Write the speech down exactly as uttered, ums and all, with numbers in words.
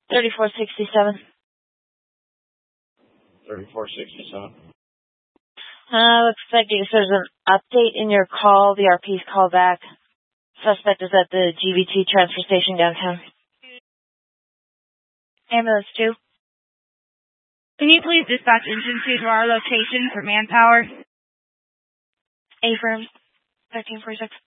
thirty-four sixty-seven. thirty-four sixty-seven. Uh, looks like there's an update in your call. The R P's call back. Suspect is at the G V T transfer station downtown. Ambulance two. Can you please dispatch engine two to our location for manpower? A-firm, thirteen forty-six.